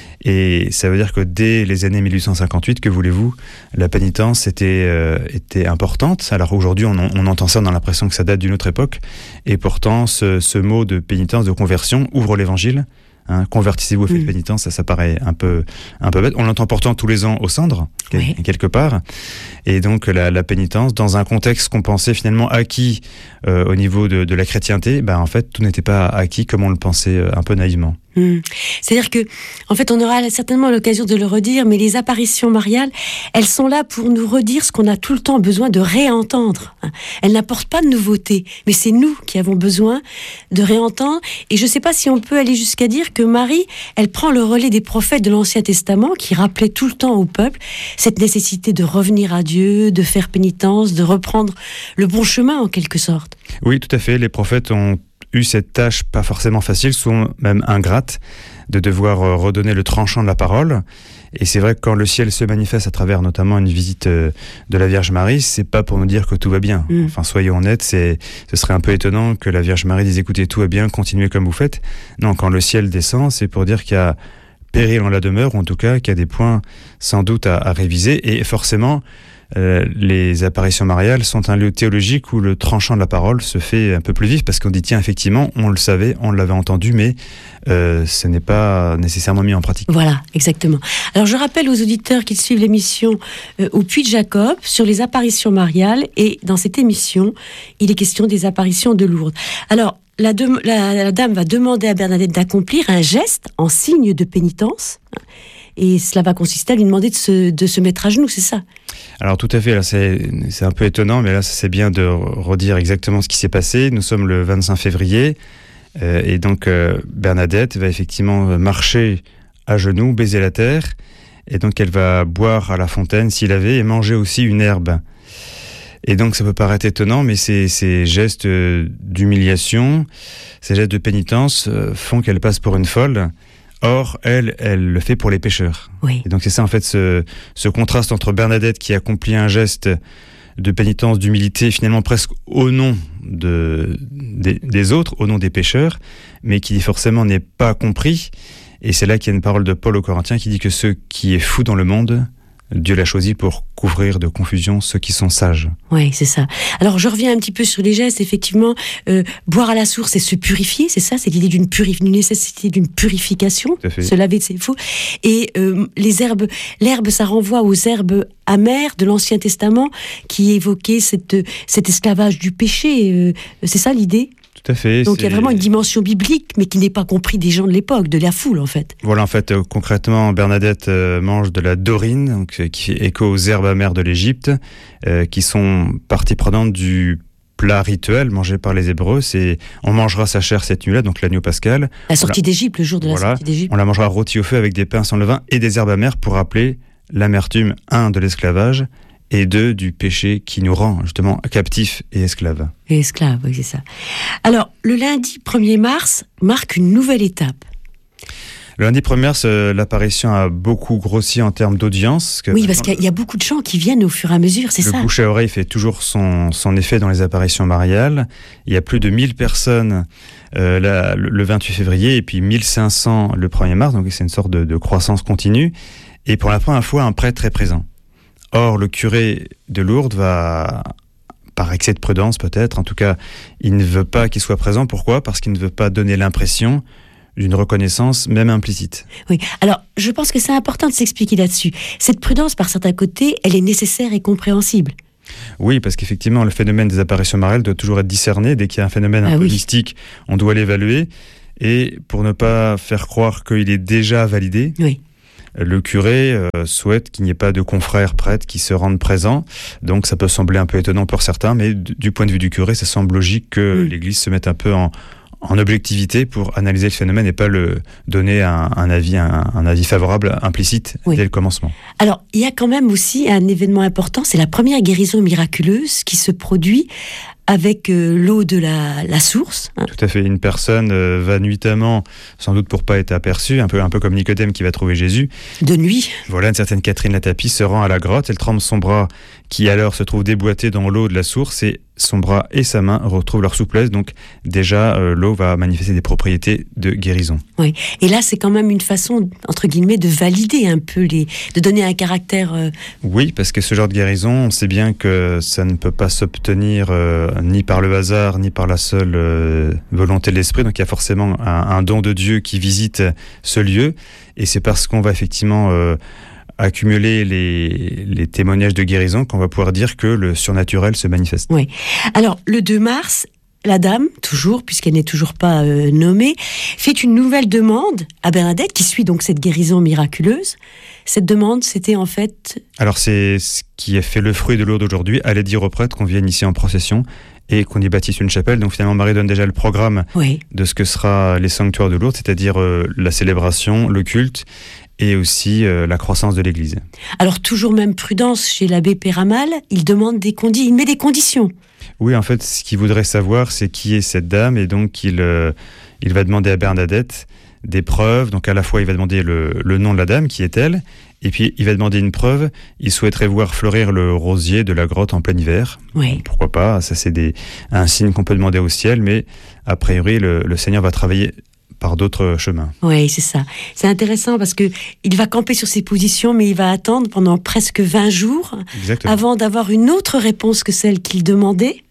Speaker 5: Et ça veut dire que dès les années mille huit cent cinquante-huit, que voulez-vous, la pénitence était, euh, était importante. Alors aujourd'hui, on, on entend ça, on a l'impression que ça date d'une autre époque. Et pourtant, ce, ce mot de pénitence, de conversion, ouvre l'évangile. Hein, convertissez-vous au fait de pénitence, ça, ça paraît un peu, un peu bête. On l'entend pourtant tous les ans au cendres, oui. quelque part. Et donc la, la pénitence, dans un contexte qu'on pensait finalement acquis euh, au niveau de, de la chrétienté, ben, en fait, tout n'était pas acquis comme on le pensait euh, un peu naïvement.
Speaker 4: Mmh. C'est-à-dire que, en fait, on aura certainement l'occasion de le redire, mais les apparitions mariales, elles sont là pour nous redire ce qu'on a tout le temps besoin de réentendre. Elles n'apportent pas de nouveauté, mais c'est nous qui avons besoin de réentendre. Et je ne sais pas si on peut aller jusqu'à dire que Marie, elle prend le relais des prophètes de l'Ancien Testament qui rappelaient tout le temps au peuple cette nécessité de revenir à Dieu, de faire pénitence, de reprendre le bon chemin en quelque sorte.
Speaker 5: Oui, tout à fait. Les prophètes ont eu cette tâche pas forcément facile, souvent même ingrate, de devoir redonner le tranchant de la parole. Et c'est vrai que quand le ciel se manifeste à travers notamment une visite de la Vierge Marie, c'est pas pour nous dire que tout va bien. Mmh. Enfin, soyons honnêtes, c'est, ce serait un peu étonnant que la Vierge Marie dise écoutez, tout va bien, continuez comme vous faites. Non, quand le ciel descend, c'est pour dire qu'il y a péril en la demeure, ou en tout cas qu'il y a des points sans doute à, à réviser. Et forcément, Euh, les apparitions mariales sont un lieu théologique où le tranchant de la parole se fait un peu plus vif, parce qu'on dit tiens, effectivement, on le savait, on l'avait entendu, mais euh, ce n'est pas nécessairement mis en pratique.
Speaker 4: Voilà, exactement. Alors je rappelle aux auditeurs qui suivent l'émission euh, au Puy de Jacob sur les apparitions mariales, et dans cette émission, il est question des apparitions de Lourdes. Alors, la, de, la, la dame va demander à Bernadette d'accomplir un geste en signe de pénitence, et cela va consister à lui demander de se, de se mettre à genoux, c'est ça ?
Speaker 5: Alors tout à fait, là c'est, c'est un peu étonnant, mais là c'est bien de redire exactement ce qui s'est passé. Nous sommes le vingt-cinq février, euh, et donc euh, Bernadette va effectivement marcher à genoux, baiser la terre, et donc elle va boire à la fontaine s'il avait, et manger aussi une herbe. Et donc ça peut paraître étonnant, mais ces, ces gestes d'humiliation, ces gestes de pénitence euh, font qu'elle passe pour une folle. Or, elle, elle le fait pour les pécheurs.
Speaker 4: Oui.
Speaker 5: Et donc c'est ça en fait ce, ce contraste entre Bernadette qui accomplit un geste de pénitence, d'humilité, finalement presque au nom de, des, des autres, au nom des pécheurs, mais qui forcément n'est pas compris. Et c'est là qu'il y a une parole de Paul aux Corinthiens qui dit que ce qui est fou dans le monde, Dieu l'a choisi pour couvrir de confusion ceux qui sont sages.
Speaker 4: Oui, c'est ça. Alors, je reviens un petit peu sur les gestes. Effectivement, euh, boire à la source, c'est se purifier, c'est ça, c'est l'idée d'une, purif- d'une nécessité d'une purification, se laver de ses faux. Et euh, les herbes, l'herbe, ça renvoie aux herbes amères de l'Ancien Testament qui évoquaient cette, cet esclavage du péché. Euh, c'est ça l'idée ?
Speaker 5: Tout à fait.
Speaker 4: Donc il y a vraiment une dimension biblique, mais qui n'est pas compris des gens de l'époque, de la foule en fait.
Speaker 5: Voilà, en fait, euh, concrètement, Bernadette euh, mange de la dorine, donc, euh, qui fait écho aux herbes amères de l'Égypte, euh, qui sont partie prenante du plat rituel mangé par les Hébreux. C'est on mangera sa chair cette nuit-là, donc l'agneau pascal.
Speaker 4: La sortie d'Égypte, le jour de la
Speaker 5: voilà,
Speaker 4: sortie d'Égypte.
Speaker 5: On la mangera rôtie au feu avec des pains sans levain et des herbes amères pour rappeler l'amertume, un, de l'esclavage, et deux, du péché qui nous rend justement captifs et esclaves.
Speaker 4: Et esclaves, oui, c'est ça. Alors, le lundi premier mars marque une nouvelle étape.
Speaker 5: Le lundi premier mars, euh, l'apparition a beaucoup grossi en termes d'audience.
Speaker 4: Oui, parce qu'il y a beaucoup de gens qui viennent au fur et à mesure, c'est
Speaker 5: le
Speaker 4: ça.
Speaker 5: Le bouche à oreille fait toujours son, son effet dans les apparitions mariales. Il y a plus de mille personnes euh, là, le vingt-huit février et puis mille cinq cents le premier mars, donc c'est une sorte de, de croissance continue. Et pour la première fois, un prêtre est présent. Or, le curé de Lourdes va, par excès de prudence peut-être, en tout cas, il ne veut pas qu'il soit présent. Pourquoi ? Parce qu'il ne veut pas donner l'impression d'une reconnaissance, même implicite.
Speaker 4: Oui, alors je pense que c'est important de s'expliquer là-dessus. Cette prudence, par certains côtés, elle est nécessaire et compréhensible.
Speaker 5: Oui, parce qu'effectivement, le phénomène des apparitions mariales doit toujours être discerné. Dès qu'il y a un phénomène un
Speaker 4: ah
Speaker 5: peu
Speaker 4: oui.
Speaker 5: mystique, on doit l'évaluer. Et pour ne pas faire croire qu'il est déjà validé,
Speaker 4: oui.
Speaker 5: le curé euh, souhaite qu'il n'y ait pas de confrères prêtres qui se rendent présents. Donc ça peut sembler un peu étonnant pour certains, mais d- du point de vue du curé, ça semble logique que mmh. l'Église se mette un peu en, en objectivité pour analyser le phénomène et pas le donner un, un avis, un, un avis favorable implicite oui. dès le commencement.
Speaker 4: Alors, il y a quand même aussi un événement important, c'est la première guérison miraculeuse qui se produit avec euh, l'eau de la, la source. Hein.
Speaker 5: Tout à fait. Une personne euh, va nuitamment, sans doute pour pas être aperçue, un peu, un peu comme Nicodème qui va trouver Jésus.
Speaker 4: De nuit.
Speaker 5: Voilà, une certaine Catherine Latapie se rend à la grotte, elle trempe son bras qui alors se trouve déboîté dans l'eau de la source et son bras et sa main retrouvent leur souplesse. Donc déjà, euh, l'eau va manifester des propriétés de guérison.
Speaker 4: Oui. Et là, c'est quand même une façon, entre guillemets, de valider un peu, les, de donner un caractère... Euh...
Speaker 5: Oui, parce que ce genre de guérison, on sait bien que ça ne peut pas s'obtenir euh, ni par le hasard, ni par la seule euh, volonté de l'esprit. Donc il y a forcément un, un don de Dieu qui visite ce lieu. Et c'est parce qu'on va effectivement... Euh, accumuler les, les témoignages de guérison qu'on va pouvoir dire que le surnaturel se manifeste.
Speaker 4: Oui. Alors, le deux mars, la dame, toujours, puisqu'elle n'est toujours pas euh, nommée, fait une nouvelle demande à Bernadette, qui suit donc cette guérison miraculeuse. Cette demande, c'était en fait...
Speaker 5: Alors, c'est ce qui a fait le fruit de Lourdes aujourd'hui, aller dire aux prêtres qu'on vienne ici en procession et qu'on y bâtisse une chapelle. Donc finalement, Marie donne déjà le programme oui. de ce que sera les sanctuaires de Lourdes, c'est-à-dire euh, la célébration, le culte, et aussi euh, la croissance de l'Église.
Speaker 4: Alors, toujours même prudence chez l'abbé Péramal, il demande des condi- il met des conditions.
Speaker 5: Oui, en fait, ce qu'il voudrait savoir, c'est qui est cette dame, et donc il, euh, il va demander à Bernadette des preuves. Donc à la fois, il va demander le, le nom de la dame, qui est-elle, et puis il va demander une preuve. Il souhaiterait voir fleurir le rosier de la grotte en plein hiver.
Speaker 4: Oui.
Speaker 5: Pourquoi pas, ça c'est des, un signe qu'on peut demander au ciel, mais a priori, le, le Seigneur va travailler par d'autres chemins.
Speaker 4: Oui, c'est ça. C'est intéressant parce que il va camper sur ses positions, mais il va attendre pendant presque vingt jours Exactement. Avant d'avoir une autre réponse que celle qu'il demandait.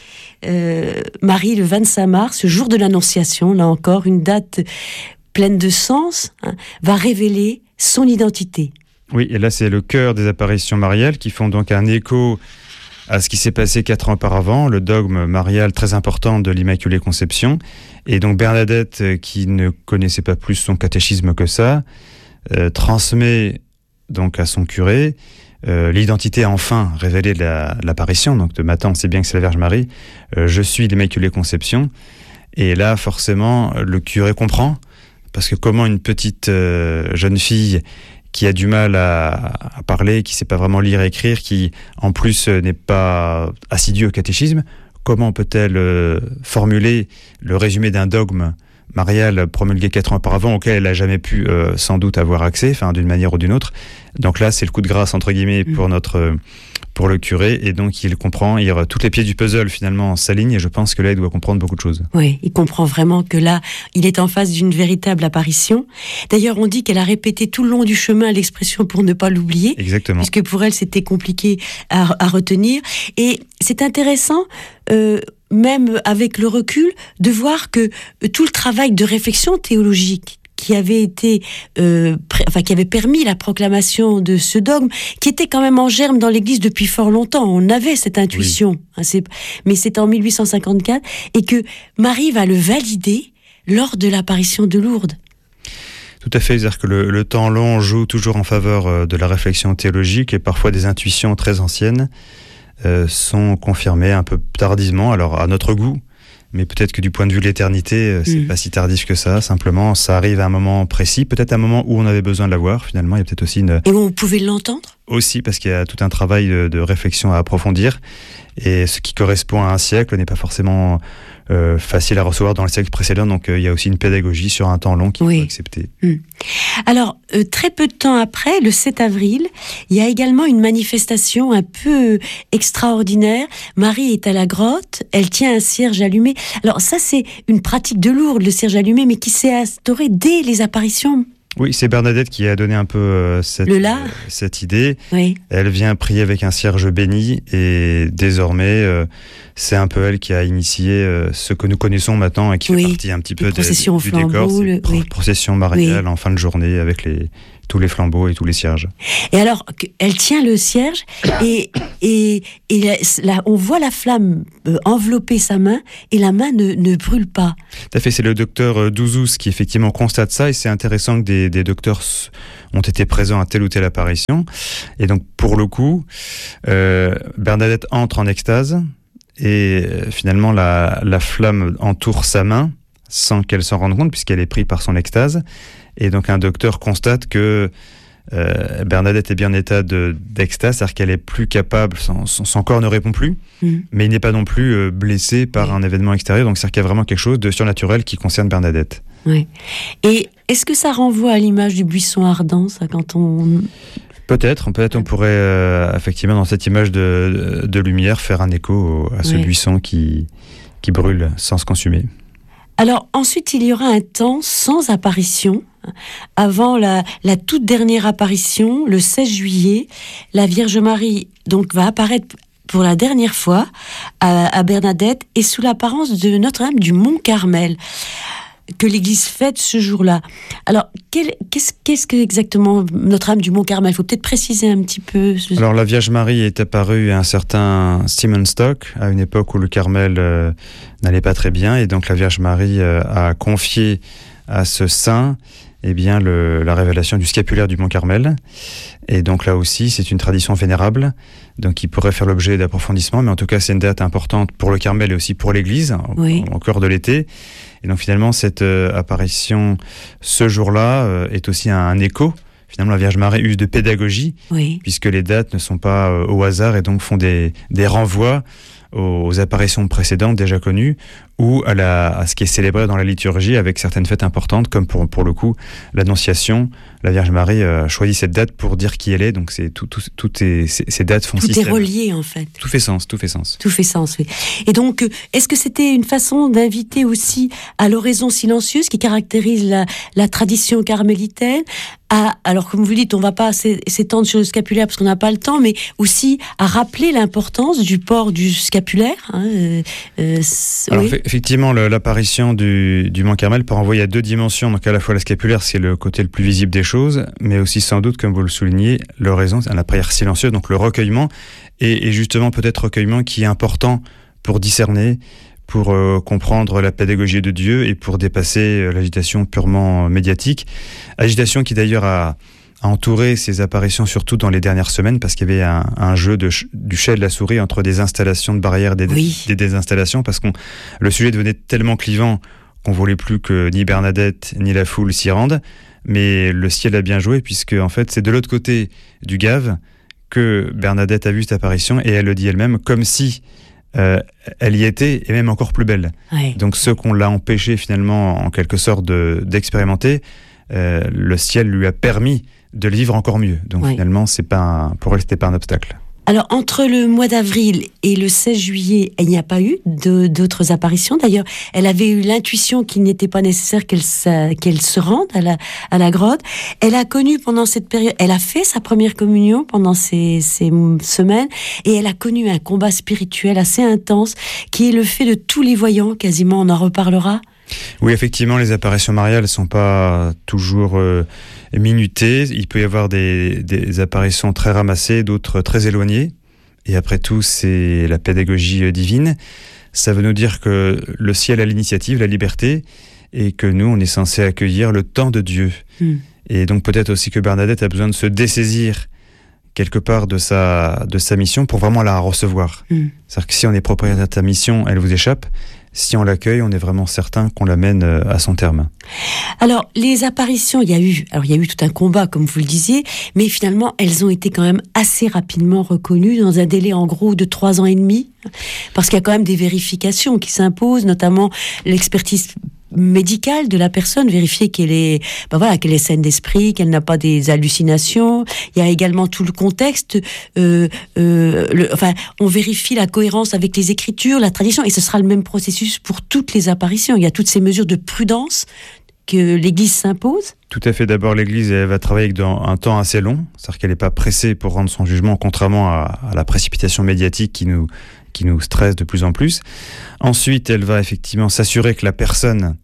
Speaker 4: Euh, Marie, le vingt-cinq mars, jour de l'Annonciation, là encore, une date pleine de sens, hein, va révéler son identité.
Speaker 5: Oui, et là, c'est le cœur des apparitions mariales qui font donc un écho à ce qui s'est passé quatre ans auparavant, le dogme marial très important de l'Immaculée Conception. Et donc Bernadette, qui ne connaissait pas plus son catéchisme que ça, euh, transmet donc à son curé euh, l'identité enfin révélée de, la, de l'apparition. Donc de ma tante, c'est bien que c'est la Vierge Marie. Euh, je suis l'Immaculée Conception. Et là, forcément, le curé comprend, parce que comment une petite euh, jeune fille qui a du mal à, à parler, qui ne sait pas vraiment lire et écrire, qui en plus n'est pas assidue au catéchisme, comment peut-elle euh, formuler le résumé d'un dogme marial promulgué quatre ans auparavant, auquel elle n'a jamais pu euh, sans doute avoir accès, enfin d'une manière ou d'une autre. Donc là, c'est le coup de grâce, entre guillemets, pour, notre, pour le curé, et donc il comprend, il, toutes les pièces du puzzle finalement s'alignent, et je pense que là, il doit comprendre beaucoup de choses.
Speaker 4: Oui, il comprend vraiment que là, il est en face d'une véritable apparition. D'ailleurs, on dit qu'elle a répété tout le long du chemin l'expression pour ne pas l'oublier.
Speaker 5: Exactement.
Speaker 4: Puisque pour elle, c'était compliqué à, à retenir. Et c'est intéressant, euh, même avec le recul, de voir que tout le travail de réflexion théologique qui avait été, euh, pré- enfin qui avait permis la proclamation de ce dogme, qui était quand même en germe dans l'Église depuis fort longtemps. On avait cette intuition, oui. hein, c'est, mais c'est en mille huit cent cinquante-quatre, et que Marie va le valider lors de l'apparition de Lourdes.
Speaker 5: Tout à fait, c'est-à-dire que le, le temps long joue toujours en faveur de la réflexion théologique, et parfois des intuitions très anciennes euh, sont confirmées un peu tardivement, alors à notre goût. Mais peut-être que du point de vue de l'éternité, c'est mmh. pas si tardif que ça. Simplement, ça arrive à un moment précis, peut-être à un moment où on avait besoin de l'avoir. Finalement, il y a peut-être aussi une...
Speaker 4: Et où on pouvait l'entendre ?
Speaker 5: Aussi, parce qu'il y a tout un travail de, de réflexion à approfondir. Et ce qui correspond à un siècle n'est pas forcément euh, facile à recevoir dans le siècle précédent. Donc, euh, il y a aussi une pédagogie sur un temps long qu'il oui. faut accepter.
Speaker 4: Mmh. Alors, euh, très peu de temps après, le sept avril, il y a également une manifestation un peu extraordinaire. Marie est à la grotte, elle tient un cierge allumé. Alors ça, c'est une pratique de Lourdes, le cierge allumé, mais qui s'est instaurée dès les apparitions
Speaker 5: Oui, c'est Bernadette qui a donné un peu euh, cette,
Speaker 4: Le là.
Speaker 5: euh, cette idée.
Speaker 4: Oui.
Speaker 5: Elle vient prier avec un cierge béni et désormais, euh, c'est un peu elle qui a initié euh, ce que nous connaissons maintenant et qui
Speaker 4: Oui.
Speaker 5: fait partie un petit peu
Speaker 4: Les
Speaker 5: de,
Speaker 4: processions
Speaker 5: du
Speaker 4: au flambeau,
Speaker 5: décor. C'est
Speaker 4: le-
Speaker 5: une pro-
Speaker 4: oui.
Speaker 5: procession mariale
Speaker 4: Oui.
Speaker 5: en fin de journée avec les, tous les flambeaux et tous les cierges.
Speaker 4: Et alors, que- elle tient le cierge et, et, et la- là, on voit la flamme euh, envelopper sa main et la main ne, ne brûle pas.
Speaker 5: Tout à fait, c'est le docteur euh, Douzous qui effectivement constate ça et c'est intéressant que des, des docteurs s- ont été présents à telle ou telle apparition. Et donc, pour le coup, euh, Bernadette entre en extase et euh, finalement la, la flamme entoure sa main sans qu'elle s'en rende compte puisqu'elle est prise par son extase. Et donc, un docteur constate que euh, Bernadette est bien en état de, d'extase, c'est-à-dire qu'elle est plus capable, son, son, son corps ne répond plus,
Speaker 4: Mm.
Speaker 5: mais il n'est pas non plus euh, blessé par
Speaker 4: Oui.
Speaker 5: un événement extérieur. Donc, c'est-à-dire qu'il y a vraiment quelque chose de surnaturel qui concerne Bernadette.
Speaker 4: Ouais. Et est-ce que ça renvoie à l'image du buisson ardent, ça, quand on...
Speaker 5: Peut-être, peut-être on pourrait euh, effectivement dans cette image de, de, de lumière faire un écho au- à ce
Speaker 4: Oui.
Speaker 5: buisson qui, qui brûle sans se consumer.
Speaker 4: Alors ensuite, il y aura un temps sans apparition. Avant la, la toute dernière apparition, le seize juillet, la Vierge Marie donc va apparaître pour la dernière fois à, à Bernadette et sous l'apparence de Notre-Dame du Mont Carmel que l'Église fête ce jour-là. Alors, quel, qu'est-ce, qu'est-ce que exactement Notre-Dame du Mont Carmel ? Il faut peut-être préciser un petit peu. Ce...
Speaker 5: Alors la Vierge Marie est apparue à un certain Simon Stock, à une époque où le Carmel euh, n'allait pas très bien, et donc la Vierge Marie euh, a confié à ce saint eh bien, le, la révélation du scapulaire du Mont Carmel. Et donc là aussi, c'est une tradition vénérable, donc qui pourrait faire l'objet d'approfondissement, mais en tout cas, c'est une date importante pour le Carmel et aussi pour l'Église,
Speaker 4: Oui.
Speaker 5: au, au cœur de l'été. Et donc finalement, cette euh, apparition ce jour-là euh, est aussi un, un écho. Finalement, la Vierge Marie use de pédagogie,
Speaker 4: Oui.
Speaker 5: puisque les dates ne sont pas euh, au hasard et donc font des, des renvois aux, aux apparitions précédentes déjà connues ou à, la, à ce qui est célébré dans la liturgie avec certaines fêtes importantes, comme pour, pour le coup l'Annonciation. La Vierge Marie a choisi cette date pour dire qui elle est, donc c'est tout, tout, tout est, ces, ces dates font
Speaker 4: Tout
Speaker 5: système.
Speaker 4: est relié, en fait.
Speaker 5: Tout fait sens, tout fait sens.
Speaker 4: Tout fait sens, oui. Et donc, euh, est-ce que c'était une façon d'inviter aussi à l'oraison silencieuse qui caractérise la, la tradition carmélitaine à, alors comme vous dites, on ne va pas s'é- s'étendre sur le scapulaire parce qu'on n'a pas le temps, mais aussi à rappeler l'importance du port du scapulaire. Hein, euh, euh,
Speaker 5: Alors
Speaker 4: oui.
Speaker 5: fait- effectivement, le- l'apparition du, du Mont Carmel peut renvoyer à deux dimensions, donc à la fois la scapulaire, c'est le côté le plus visible des choses, mais aussi sans doute, comme vous le soulignez, l'oraison, c'est la prière silencieuse, donc le recueillement, et, et justement peut-être recueillement qui est important pour discerner, pour euh, comprendre la pédagogie de Dieu et pour dépasser euh, l'agitation purement médiatique. Agitation qui d'ailleurs a, a entouré ces apparitions, surtout dans les dernières semaines, parce qu'il y avait un, un jeu de ch- du chat et de la souris entre des installations de barrières et des,
Speaker 4: Oui.
Speaker 5: des désinstallations, parce que le sujet devenait tellement clivant qu'on voulait plus que ni Bernadette ni la foule s'y rendent. Mais le ciel a bien joué, puisque en fait c'est de l'autre côté du Gave que Bernadette a vu cette apparition, et elle le dit elle-même, comme si euh, elle y était, et même encore plus belle.
Speaker 4: Ouais.
Speaker 5: Donc ceux qu'on l'a empêché finalement en quelque sorte de, d'expérimenter, euh, le ciel lui a permis de le vivre encore mieux. Donc
Speaker 4: Ouais.
Speaker 5: finalement, c'est pas un, pour elle, c'était pas un obstacle.
Speaker 4: Alors, entre le mois d'avril et le seize juillet, il n'y a pas eu de, d'autres apparitions. D'ailleurs, elle avait eu l'intuition qu'il n'était pas nécessaire qu'elle, sa, qu'elle se rende à la, à la grotte. Elle a connu pendant cette période, elle a fait sa première communion pendant ces, ces semaines, et elle a connu un combat spirituel assez intense, qui est le fait de tous les voyants, quasiment, on en reparlera.
Speaker 5: Oui, effectivement, les apparitions mariales ne sont pas toujours euh, minutées. Il peut y avoir des, des apparitions très ramassées, d'autres très éloignées. Et après tout, c'est la pédagogie divine. Ça veut nous dire que le ciel a l'initiative, la liberté, et que nous, on est censé accueillir le temps de Dieu.
Speaker 4: Mm.
Speaker 5: Et donc peut-être aussi que Bernadette a besoin de se dessaisir quelque part de sa, de sa mission pour vraiment la recevoir.
Speaker 4: Mm.
Speaker 5: C'est-à-dire que si on est propriétaire de sa mission, elle vous échappe. Si on l'accueille, on est vraiment certain qu'on l'amène à son terme.
Speaker 4: Alors, les apparitions, il y a eu, alors il y a eu tout un combat, comme vous le disiez, mais finalement, elles ont été quand même assez rapidement reconnues dans un délai en gros de trois ans et demi, parce qu'il y a quand même des vérifications qui s'imposent, notamment l'expertise médicale de la personne, vérifier qu'elle est, ben voilà, qu'elle est saine d'esprit, qu'elle n'a pas des hallucinations. Il y a également tout le contexte. Euh, euh, le, enfin, on vérifie la cohérence avec les Écritures, la tradition, et ce sera le même processus pour toutes les apparitions. Il y a toutes ces mesures de prudence que l'Église s'impose ?
Speaker 5: Tout à fait. D'abord, l'Église elle va travailler dans un temps assez long, c'est-à-dire qu'elle n'est pas pressée pour rendre son jugement, contrairement à, à la précipitation médiatique qui nous, qui nous stresse de plus en plus. Ensuite, elle va effectivement s'assurer que la personne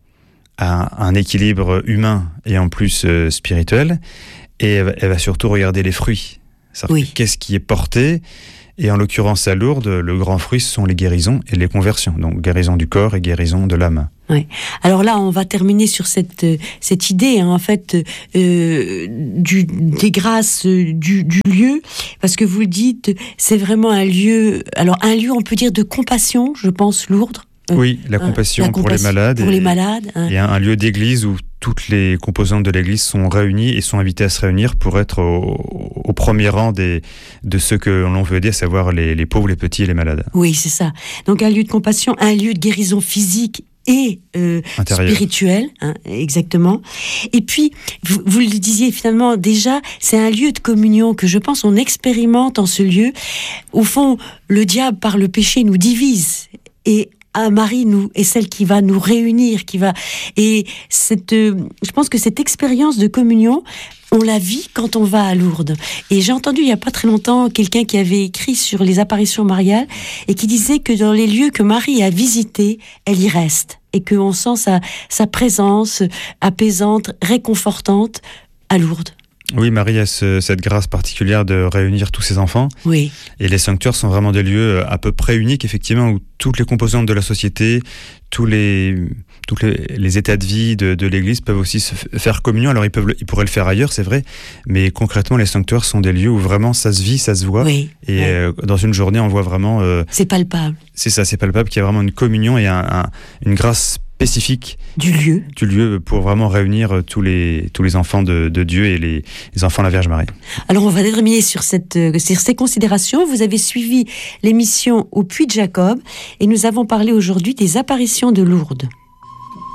Speaker 5: a un équilibre humain et en plus euh, spirituel, et elle va, elle va surtout regarder les fruits. C'est-à-dire
Speaker 4: Oui.
Speaker 5: qu'est-ce qui est porté. Et en l'occurrence à Lourdes, le grand fruit, ce sont les guérisons et les conversions. Donc guérison du corps et guérison de l'âme.
Speaker 4: Oui. Alors là, on va terminer sur cette, cette idée, hein, en fait, euh, du, des grâces du, du lieu, parce que vous le dites, c'est vraiment un lieu, alors un lieu, on peut dire, de compassion, je pense, Lourdes.
Speaker 5: Oui, la compassion,
Speaker 4: la
Speaker 5: pour
Speaker 4: compassion
Speaker 5: les malades.
Speaker 4: Pour
Speaker 5: et,
Speaker 4: les malades. Hein.
Speaker 5: Et un, un lieu d'église où toutes les composantes de l'église sont réunies et sont invitées à se réunir pour être au, au premier rang des, de ceux que l'on veut aider, à savoir les, les pauvres, les petits et les malades.
Speaker 4: Oui, c'est ça. Donc un lieu de compassion, un lieu de guérison physique et euh, spirituel, hein, exactement. Et puis, vous, vous le disiez finalement déjà, c'est un lieu de communion que je pense on expérimente en ce lieu. Au fond, le diable par le péché nous divise et à Marie nous est celle qui va nous réunir, qui va et cette, euh, je pense que cette expérience de communion, on la vit quand on va à Lourdes. Et j'ai entendu il y a pas très longtemps quelqu'un qui avait écrit sur les apparitions mariales et qui disait que dans les lieux que Marie a visités, elle y reste et qu'on sent sa sa présence apaisante, réconfortante à Lourdes.
Speaker 5: Oui, Marie a ce, cette grâce particulière de réunir tous ses enfants.
Speaker 4: Oui.
Speaker 5: Et les sanctuaires sont vraiment des lieux à peu près uniques, effectivement, où toutes les composantes de la société, tous les, tous les, les états de vie de, de l'Église peuvent aussi se faire communion. Alors, ils, peuvent, ils pourraient le faire ailleurs, c'est vrai, mais concrètement, les sanctuaires sont des lieux où vraiment ça se vit, ça se voit.
Speaker 4: Oui.
Speaker 5: Et
Speaker 4: oui.
Speaker 5: Euh, dans une journée, on voit vraiment... Euh,
Speaker 4: c'est palpable.
Speaker 5: C'est ça, c'est palpable, qu'il y a vraiment une communion et un, un, une grâce spécifique
Speaker 4: du lieu.
Speaker 5: Du lieu pour vraiment réunir tous les, tous les enfants de, de Dieu et les, les enfants de la Vierge Marie.
Speaker 4: Alors on va terminer sur, cette, sur ces considérations. Vous avez suivi l'émission au Puy de Jacob et nous avons parlé aujourd'hui des apparitions de Lourdes.